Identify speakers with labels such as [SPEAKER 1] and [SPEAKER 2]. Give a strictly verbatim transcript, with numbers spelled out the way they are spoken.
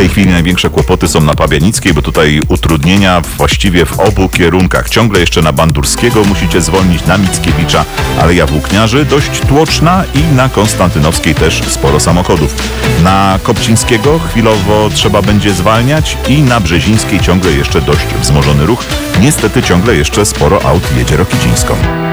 [SPEAKER 1] tej chwili największe kłopoty są na Pabianickiej, bo tutaj utrudnienia właściwie w obu kierunkach. Ciągle jeszcze na Bandurskiego musicie zwolnić, na Mickiewicza, Aleja Włókniarzy dość tłoczna i na Konstantynowskiej też sporo samochodów. Na Kopcińskiego chwilowo trzeba będzie zwalniać i na Brzezińskiej ciągle jeszcze dość wzmożony ruch. Niestety ciągle jeszcze sporo aut jedzie Rokicińską.